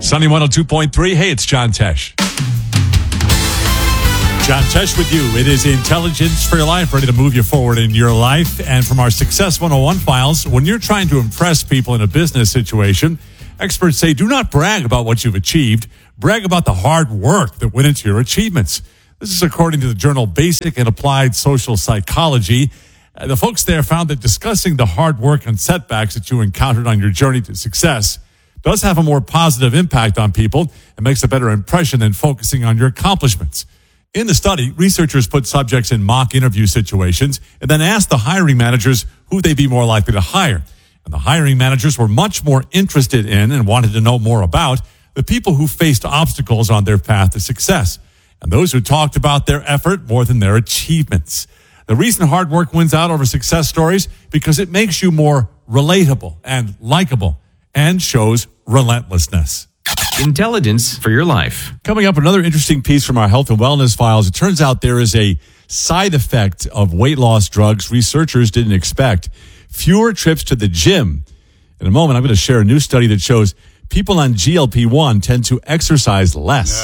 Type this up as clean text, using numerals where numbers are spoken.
Sunny 102.3. Hey, it's John Tesh. John Tesh with you. It is intelligence for your life, ready to move you forward in your life. And from our Success 101 files, when you're trying to impress people in a business situation, experts say do not brag about what you've achieved. Brag about the hard work that went into your achievements. This is according to the journal Basic and Applied Social Psychology. The folks there found that discussing the hard work and setbacks that you encountered on your journey to success does have a more positive impact on people and makes a better impression than focusing on your accomplishments. In the study, researchers put subjects in mock interview situations and then asked the hiring managers who they'd be more likely to hire. And the hiring managers were much more interested in and wanted to know more about the people who faced obstacles on their path to success, and those who talked about their effort more than their achievements. The reason hard work wins out over success stories because it makes you more relatable and likable and shows relentlessness. Intelligence for your life. Coming up, another interesting piece from our health and wellness files. It turns out there is a side effect of weight loss drugs researchers didn't expect. Fewer trips to the gym. In a moment, I'm going to share a new study that shows people on GLP-1 tend to exercise less.